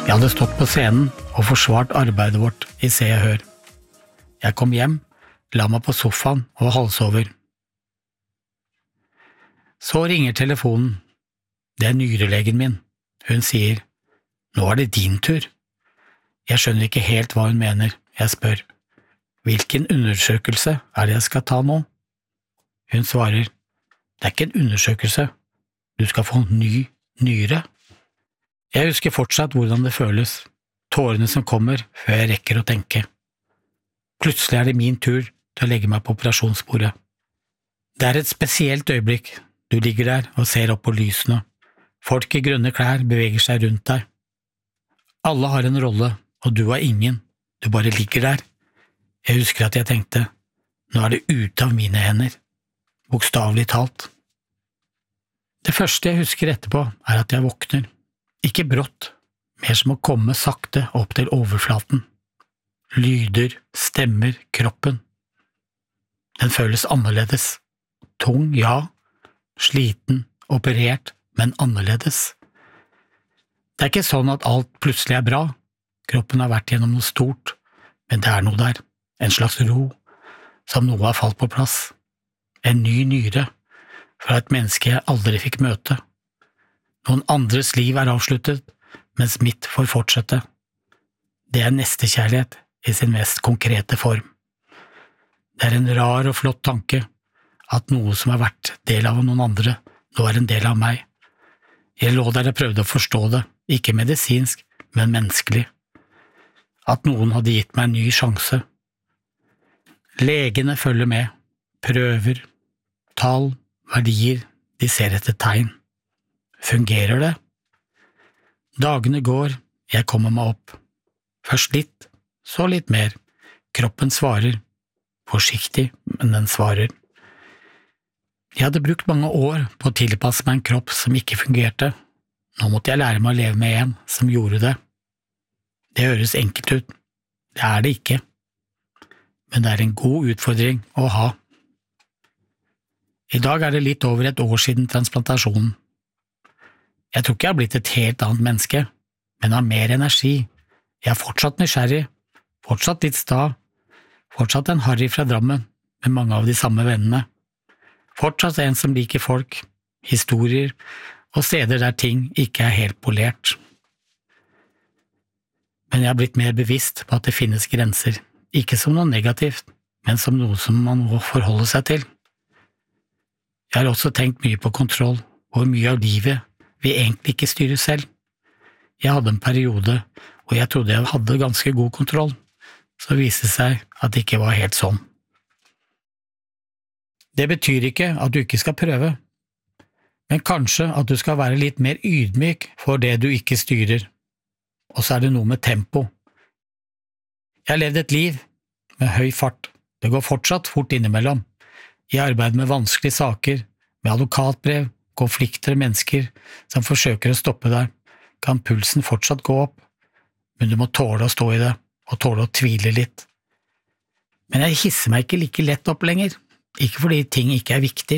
Jeg hadde stått på scenen og forsvart arbeidet vårt i Se og Hør. Jeg kom hjem, la meg på sofaen og halsover. Så ringer telefonen. Det er nyrelegen min. Hun sier, «Nå er det din tur.» Jeg skjønner ikke helt hva hun mener. Jeg spør, «Hvilken undersøkelse er det jeg skal ta nå?» Hun svarer, «Det er ikke en undersøkelse. Du skal få en ny nyre.» Jeg husker fortsatt hvordan det føles, tårene som kommer før jeg rekker å tenke. Plutselig er det min tur til å legge meg på operasjonsbordet. Det er et spesielt øyeblikk. Du ligger der og ser opp på lysene. Folk i grønne klær beveger seg rundt deg. Alle har en rolle, og du har ingen. Du bare ligger der. Jeg husker at jeg tenkte, nå er det ute av mine hender. Bokstavelig talt. Det første jeg husker etterpå er at jeg våkner. Ikke brått, mer som å komme sakte opp til overflaten. Lyder, stemmer, kroppen. Den føles annerledes. Tung, ja. Sliten, operert, men annerledes. Det er ikke sånn at alt plutselig er bra. Kroppen har vært gjennom noe stort, men det er noe der. En slags ro, som noe har falt på plass. En ny nyre, fra et menneske jeg aldri fikk møte. Noen andres liv er avsluttet, mens mitt får fortsette. Det er nestekjærlighet i sin mest konkrete form. Det er en rar og flott tanke, at noe som har vært del av noen andre, nå er en del av meg. Jeg lå der og prøvde å forstå det, ikke medisinsk, men menneskelig. At noen hadde gitt meg en ny sjanse. Legene følger med, prøver, tall, verdier, de ser etter tegn. Fungerer det? Dagene går, jeg kommer meg opp. Først litt, så litt mer. Kroppen svarer. Forsiktig, men den svarer. Jeg hadde brukt mange år på å tilpasse meg en kropp som ikke fungerte. Nå måtte jeg lære meg å leve med en som gjorde det. Det høres enkelt ut. Det er det ikke. Men det er en god utfordring å ha. I dag er det litt over et år siden transplantasjonen. Jeg tror ikke jeg har blitt et helt annet menneske, men har mer energi. Jeg er fortsatt nysgjerrig, fortsatt litt sta, fortsatt en Harry fra Drammen med mange av de samme vennene. Fortsatt en som liker folk, historier og steder der ting ikke er helt polert. Men jeg har blitt mer bevisst på at det finnes grenser, ikke som noe negativt, men som noe som man må forholde seg til. Jeg har også tenkt mye på kontroll, hvor mye av livet vi egentlig ikke styrer selv. Jeg hadde en periode hvor jeg trodde jeg hadde ganske god kontroll, så viste det seg at det ikke var helt sånn. Det betyr ikke at du ikke skal prøve, men kanskje at du skal være litt mer ydmyk for det du ikke styrer, og så er det noe med tempo. Jeg har levd et liv med høy fart. Det går fortsatt fort innimellom. I arbeid med vanskelige saker, med advokatbrev, konflikter og mennesker som forsøker å stoppe deg, kan pulsen fortsatt gå opp, men du må tåle å stå i det, og tåle å tvile litt. Men jeg hisser meg ikke like lett opp lenger, ikke fordi ting ikke er viktig,